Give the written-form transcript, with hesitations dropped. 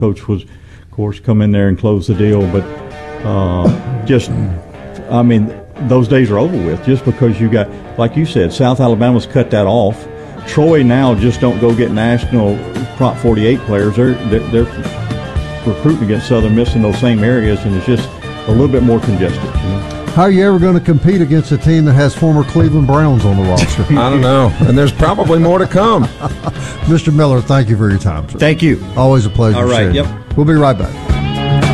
coach was, of course, come in there and close the deal. But those days are over with just because you got, like you said, South Alabama's cut that off. Troy now just don't go get national Prop 48 players. They're recruiting against Southern Miss in those same areas, and it's just a little bit more congested. How are you ever going to compete against a team that has former Cleveland Browns on the roster? I don't know, and there's probably more to come. Mr. Miller, thank you for your time, sir. Thank you. Always a pleasure. All right, We'll be right back.